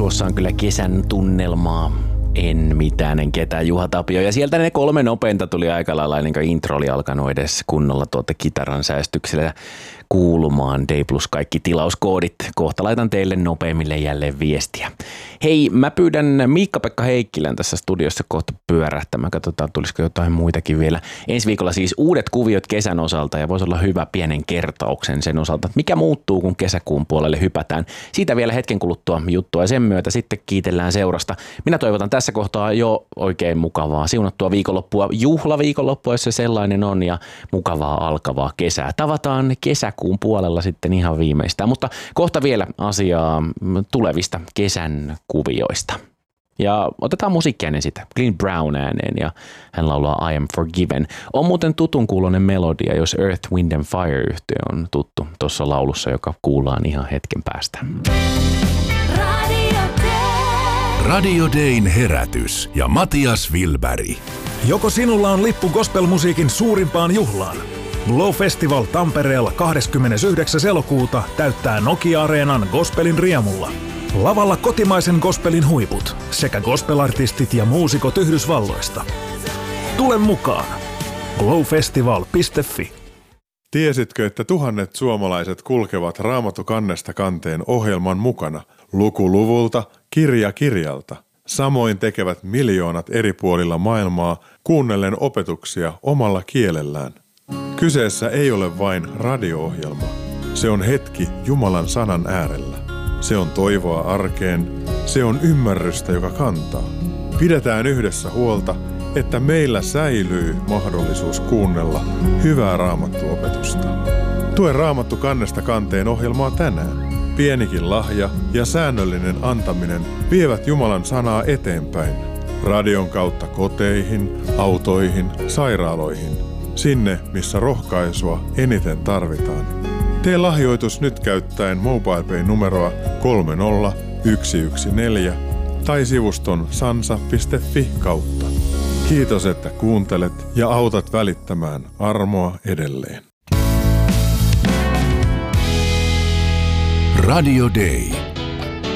Chicagossa on kyllä kesän tunnelmaa. En mitään, en ketään, Juha Tapio. Ja sieltä ne 3 nopeinta tuli aika lailla, ennen kuin intro oli alkanut edes kunnolla kitaran säästyksellä kuulumaan. D+ kaikki tilauskoodit. Kohta laitan teille nopeimmille jälleen viestiä. Hei, mä pyydän Miikka-Pekka Heikkilän tässä studiossa kohta pyörähtämään. Katsotaan, tulisiko jotain muitakin vielä. Ensi viikolla siis uudet kuviot kesän osalta ja voisi olla hyvä pienen kertauksen sen osalta, että mikä muuttuu, kun kesäkuun puolelle hypätään. Siitä vielä hetken kuluttua juttua ja sen myötä sitten kiitellään seurasta. Minä toivotan tässä kohtaa jo oikein mukavaa siunattua viikonloppua, juhlaviikonloppua, jos se sellainen on, ja mukavaa alkavaa kesää. Tavataan kesäkuun puolella sitten ihan viimeistään, mutta kohta vielä asiaa tulevista kesän kuvioista. Ja otetaan musiikkia ennen sitä. Glenn Brown ääneen ja hän laulaa I Am Forgiven. On muuten tutun kuuloinen melodia, jos Earth, Wind and Fire -yhtye on tuttu tuossa laulussa, joka kuullaan ihan hetken päästä. Radio Dayn herätys ja Matias Wilberg. Joko sinulla on lippu gospelmusiikin suurimpaan juhlaan? Glow Festival Tampereella 29. elokuuta täyttää Nokia-areenan gospelin riemulla. Lavalla kotimaisen gospelin huiput sekä gospelartistit ja muusikot Yhdysvalloista. Tule mukaan! glowfestival.fi. Tiesitkö, että tuhannet suomalaiset kulkevat Raamattu kannesta kanteen ohjelman mukana, luku luvulta, kirja kirjalta? Samoin tekevät miljoonat eri puolilla maailmaa kuunnellen opetuksia omalla kielellään. Kyseessä ei ole vain radio-ohjelma. Se on hetki Jumalan sanan äärellä. Se on toivoa arkeen. Se on ymmärrystä, joka kantaa. Pidetään yhdessä huolta, että meillä säilyy mahdollisuus kuunnella hyvää raamattuopetusta. Tue Raamattu kannesta kanteen ohjelmaa tänään. Pienikin lahja ja säännöllinen antaminen vievät Jumalan sanaa eteenpäin. Radion kautta koteihin, autoihin, sairaaloihin. Sinne, missä rohkaisua eniten tarvitaan. Tee lahjoitus nyt käyttäen MobilePay-numeroa 30114 tai sivuston sansa.fi kautta. Kiitos, että kuuntelet ja autat välittämään armoa edelleen. Radio Day.